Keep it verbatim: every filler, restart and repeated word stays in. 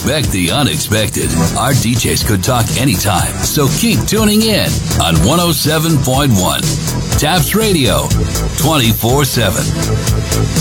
expect the unexpected. Our D Js could talk anytime, so keep tuning in on one oh seven point one. Taps Radio, twenty-four seven.